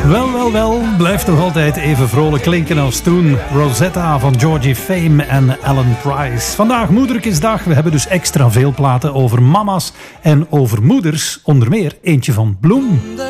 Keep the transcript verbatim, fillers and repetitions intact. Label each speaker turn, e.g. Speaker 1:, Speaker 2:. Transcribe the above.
Speaker 1: Wel, wel, wel. Blijft nog altijd even vrolijk klinken als toen. Rosetta van Georgie Fame en Alan Price. Vandaag Moederkesdag. We hebben dus extra veel platen over mama's en over moeders. Onder meer eentje van Bloem.